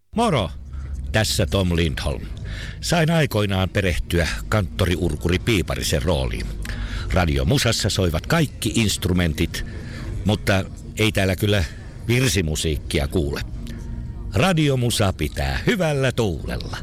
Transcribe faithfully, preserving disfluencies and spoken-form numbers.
Moro! Tässä Tom Lindholm. Sain aikoinaan perehtyä kanttori Urkuri Piiparisen rooliin. Radiomusassa soivat kaikki instrumentit, mutta ei täällä kyllä virsimusiikkia kuule. Radiomusa pitää hyvällä tuulella.